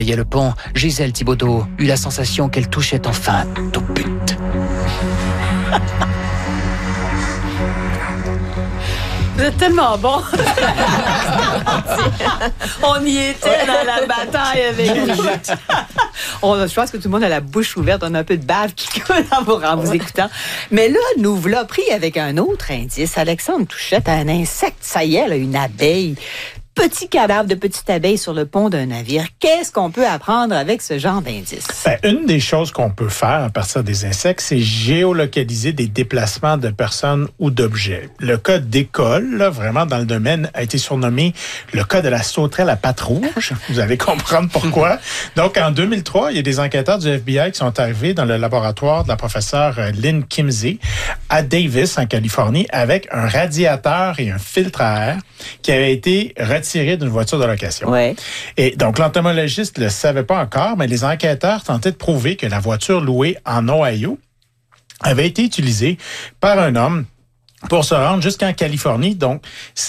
Il y a le pont, Gisèle Thibodeau eut la sensation qu'elle touchait enfin au but. Vous êtes tellement bon. On y était dans la bataille avec vous. Je pense que tout le monde a la bouche ouverte. On a un peu de bave qui coule en vous écoutant. Mais là, nous voilà pris avec un autre indice. Alexandre Touchette a un insecte. Ça y est, elle a une abeille. Petit cadavre de petite abeille sur le pont d'un navire. Qu'est-ce qu'on peut apprendre avec ce genre d'indice? Une des choses qu'on peut faire à partir des insectes, c'est géolocaliser des déplacements de personnes ou d'objets. Le cas d'école, là, vraiment dans le domaine, a été surnommé le cas de la sauterelle à pattes rouges. Vous allez comprendre pourquoi. Donc, en 2003, il y a des enquêteurs du FBI qui sont arrivés dans le laboratoire de la professeure Lynn Kimsey à Davis, en Californie, avec un radiateur et un filtre à air qui avait été retiré d'une voiture de location. Ouais. Et donc, l'entomologiste ne le savait pas encore, mais les enquêteurs tentaient de prouver que la voiture louée en Ohio avait été utilisée par un homme pour se rendre jusqu'en Californie, donc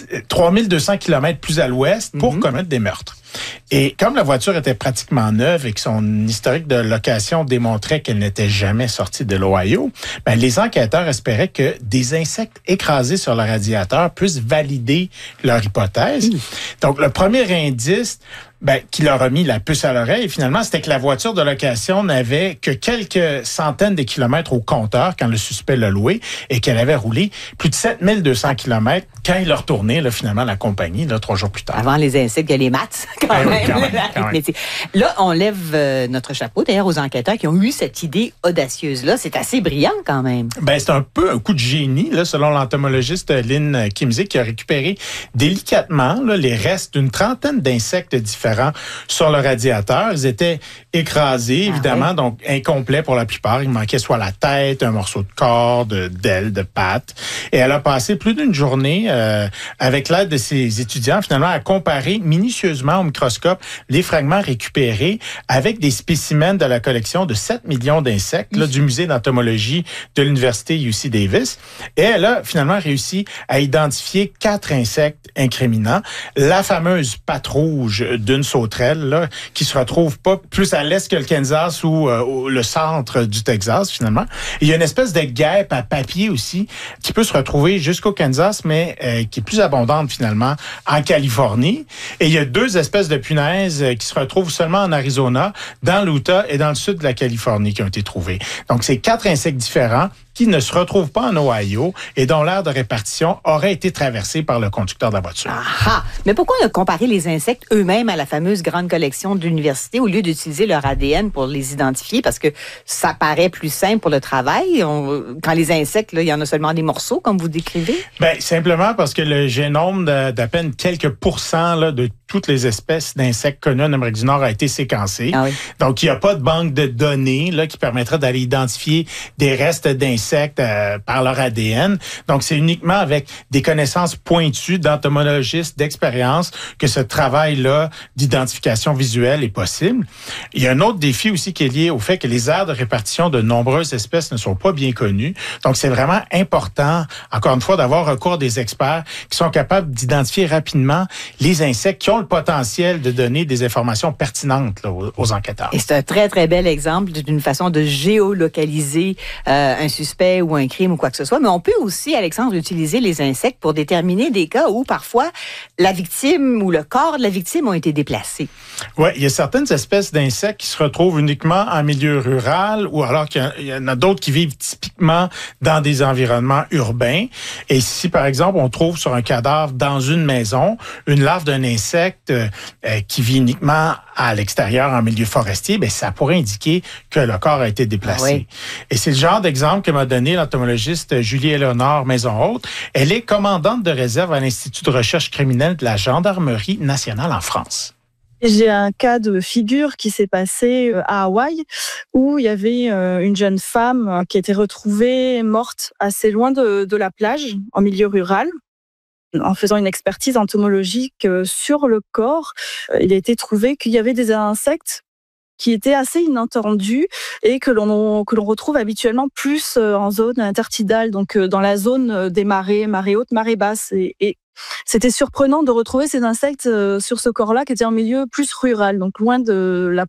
3200 km plus à l'ouest, pour commettre des meurtres. Et comme la voiture était pratiquement neuve et que son historique de location démontrait qu'elle n'était jamais sortie de l'Ohio, les enquêteurs espéraient que des insectes écrasés sur le radiateur puissent valider leur hypothèse. Donc, le premier indice qui leur a mis la puce à l'oreille, finalement, c'était que la voiture de location n'avait que quelques centaines de kilomètres au compteur quand le suspect l'a loué et qu'elle avait roulé plus de 7200 kilomètres quand il a retourné, là, finalement, la compagnie, là, 3 jours plus tard. Avant les insectes, il y a les maths, quand même. Là, on lève notre chapeau, d'ailleurs, aux enquêteurs qui ont eu cette idée audacieuse-là. C'est assez brillant, quand même. C'est un peu un coup de génie, là, selon l'entomologiste Lynn Kimsey, qui a récupéré délicatement là, les restes d'une trentaine d'insectes différents sur le radiateur. Ils étaient écrasés, évidemment, donc incomplets pour la plupart. Il manquait soit la tête, un morceau de corps, d'ailes, de pattes. Et elle a passé plus d'une journée avec l'aide de ses étudiants, finalement, à comparer minutieusement au microscope les fragments récupérés avec des spécimens de la collection de 7 millions d'insectes là, du musée d'entomologie de l'université UC Davis. Et elle a finalement réussi à identifier 4 insectes incriminants. La fameuse patte rouge d'une sauterelle là, qui se retrouve pas plus à l'est que le Kansas ou le centre du Texas, finalement. Et il y a une espèce de guêpe à papier aussi qui peut se retrouver jusqu'au Kansas, mais qui est plus abondante, finalement, en Californie. Et il y a 2 espèces de punaises qui se retrouvent seulement en Arizona, dans l'Utah et dans le sud de la Californie qui ont été trouvées. Donc, c'est 4 insectes différents qui ne se retrouvent pas en Ohio et dont l'aire de répartition aurait été traversée par le conducteur de la voiture. Ah! Mais pourquoi ne comparer les insectes eux-mêmes à la fameuse grande collection de l'université au lieu d'utiliser leur ADN pour les identifier? Parce que ça paraît plus simple pour le travail. Quand les insectes, là, il y en a seulement des morceaux, comme vous décrivez? Simplement parce que le génome d'à peine quelques pourcents là, de toutes les espèces d'insectes connues en Amérique du Nord a été séquencé. Ah oui. Donc, il n'y a pas de banque de données là, qui permettrait d'aller identifier des restes d'insectes par leur ADN. Donc, c'est uniquement avec des connaissances pointues d'entomologistes d'expérience que ce travail-là d'identification visuelle est possible. Il y a un autre défi aussi qui est lié au fait que les aires de répartition de nombreuses espèces ne sont pas bien connues. Donc, c'est vraiment important, encore une fois, d'avoir recours à des experts qui sont capables d'identifier rapidement les insectes qui ont le potentiel de donner des informations pertinentes là, aux enquêteurs. Et c'est un très, très bel exemple d'une façon de géolocaliser un suspect ou un crime ou quoi que ce soit. Mais on peut aussi, Alexandre, utiliser les insectes pour déterminer des cas où parfois la victime ou le corps de la victime ont été déplacés. Oui, il y a certaines espèces d'insectes qui se retrouvent uniquement en milieu rural ou alors qu'il y en a d'autres qui vivent typiquement dans des environnements urbains. Et si, par exemple, on trouve sur un cadavre dans une maison une larve d'un insecte qui vit uniquement à l'extérieur en milieu forestier, ça pourrait indiquer que le corps a été déplacé. Oui. Et c'est le genre d'exemple que m'a donné l'entomologiste Julie-Éléonore Maison-Haute. Elle est commandante de réserve à l'Institut de recherche criminelle de la Gendarmerie nationale en France. J'ai un cas de figure qui s'est passé à Hawaï où il y avait une jeune femme qui était retrouvée morte assez loin de la plage, en milieu rural. En faisant une expertise entomologique sur le corps, il a été trouvé qu'il y avait des insectes qui étaient assez inattendus et que l'on retrouve habituellement plus en zone intertidale, donc dans la zone des marées hautes, marées basses. Et c'était surprenant de retrouver ces insectes sur ce corps-là qui était en milieu plus rural, donc loin de la